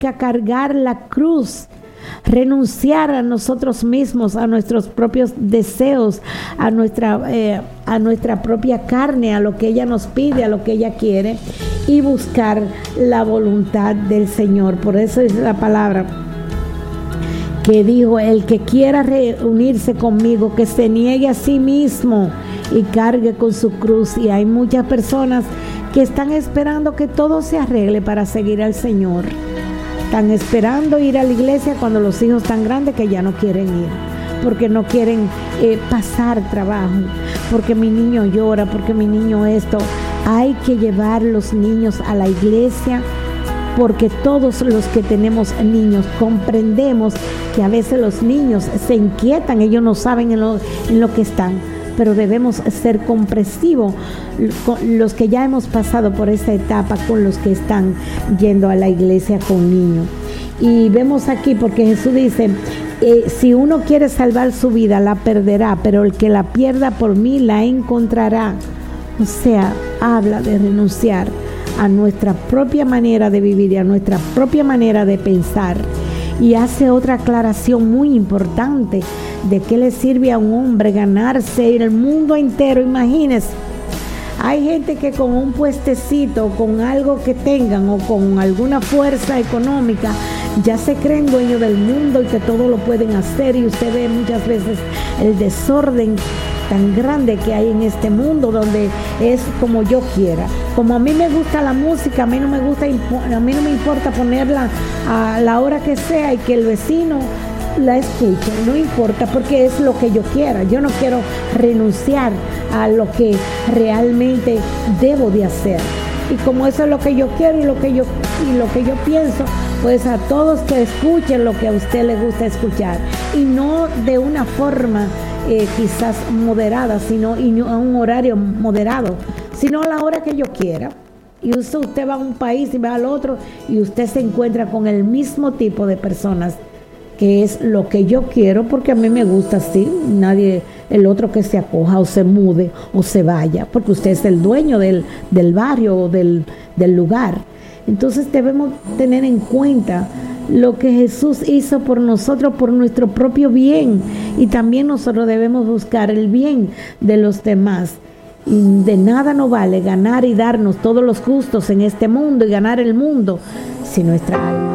significa cargar la cruz, renunciar a nosotros mismos, a nuestros propios deseos, a nuestra propia carne, a lo que ella nos pide, a lo que ella quiere, y buscar la voluntad del Señor. Por eso es la palabra que dijo: el que quiera reunirse conmigo, que se niegue a sí mismo y cargue con su cruz. Y hay muchas personas que están esperando que todo se arregle para seguir al Señor. Están esperando ir a la iglesia cuando los hijos están grandes que ya no quieren ir, porque no quieren pasar trabajo, porque mi niño llora, porque mi niño esto. Hay que llevar los niños a la iglesia, porque todos los que tenemos niños comprendemos que a veces los niños se inquietan, ellos no saben en lo que están, pero debemos ser comprensivos los que ya hemos pasado por esa etapa con los que están yendo a la iglesia con niños. Y vemos aquí, porque Jesús dice: si uno quiere salvar su vida, la perderá, pero el que la pierda por mí la encontrará. O sea, habla de renunciar a nuestra propia manera de vivir y a nuestra propia manera de pensar. Y hace otra aclaración muy importante: ¿de qué le sirve a un hombre ganarse el mundo entero? Imagínense, hay gente que con un puestecito, con algo que tengan o con alguna fuerza económica, ya se creen dueños del mundo y que todo lo pueden hacer. Y usted ve muchas veces el desorden tan grande que hay en este mundo, donde es como yo quiera. Como a mí me gusta la música, a mí no me importa ponerla a la hora que sea y que el vecino la escuche, no importa, porque es lo que yo quiera. Yo no quiero renunciar a lo que realmente debo de hacer. Y como eso es lo que yo quiero y lo que yo pienso, pues a todos que escuchen lo que a usted le gusta escuchar, y no de una forma quizás moderada, sino a un horario moderado, sino a la hora que yo quiera. Y usted va a un país y va al otro y usted se encuentra con el mismo tipo de personas, que es lo que yo quiero, porque a mí me gusta así. Nadie, el otro que se acoja o se mude o se vaya, porque usted es el dueño del barrio o del lugar. Entonces debemos tener en cuenta lo que Jesús hizo por nosotros, por nuestro propio bien, y también nosotros debemos buscar el bien de los demás. Y de nada nos vale ganar y darnos todos los gustos en este mundo y ganar el mundo si nuestra alma